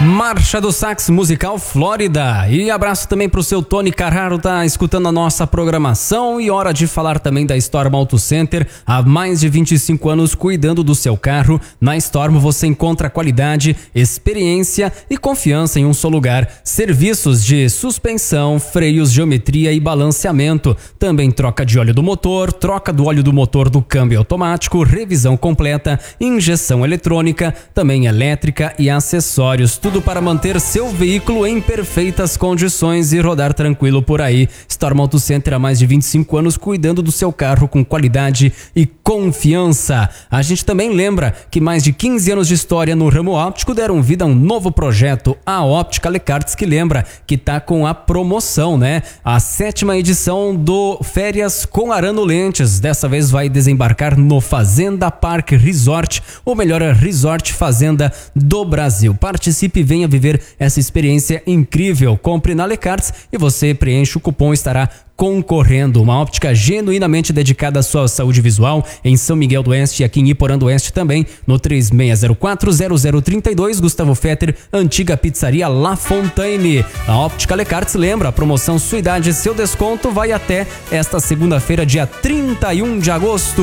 Marcha do Sax Musical Flórida. E abraço também pro seu Tony Carraro, tá escutando a nossa programação. E hora de falar também da Storm Auto Center. Há mais de 25 anos cuidando do seu carro. Na Storm você encontra qualidade, experiência e confiança em um só lugar. Serviços de suspensão, freios, geometria e balanceamento. Também troca de óleo do motor, troca do óleo do motor do câmbio automático, revisão completa, injeção eletrônica, também elétrica e acessórios. Tudo para manter seu veículo em perfeitas condições e rodar tranquilo por aí. Storm Auto Center há mais de 25 anos cuidando do seu carro com qualidade e confiança. A gente também lembra que mais de 15 anos de história no ramo óptico deram vida a um novo projeto, a Óptica Lecartes, que lembra que tá com a promoção, né? A 7ª edição do Férias com Arano Lentes. Dessa vez vai desembarcar no Fazenda Park Resort, o melhor resort fazenda do Brasil. Participe e venha viver essa experiência incrível. Compre na Lecartes e você preenche o cupom, estará concorrendo. Uma óptica genuinamente dedicada à sua saúde visual em São Miguel do Oeste e aqui em Iporã do Oeste também, no 36040032, Gustavo Fetter, antiga pizzaria La Fontaine. A Óptica Lecartes lembra, a promoção Sua Idade e Seu Desconto vai até esta segunda-feira, dia 31 de agosto.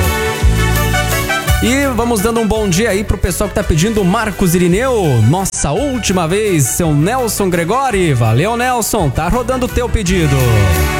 E vamos dando um bom dia aí pro pessoal que tá pedindo, Marcos Irineu, nossa última vez, seu Nelson Gregori. Valeu, Nelson, tá rodando o teu pedido.